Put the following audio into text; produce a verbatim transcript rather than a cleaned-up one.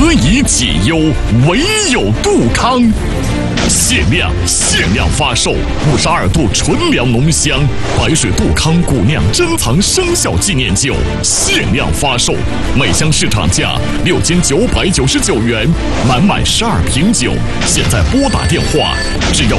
何以解忧，唯有杜康。限量限量发售五十二度纯粮浓香白水杜康古酿珍藏生肖纪念酒，限量发售，每箱市场价六千九百九十九元，满满十二瓶酒。现在拨打电话，只要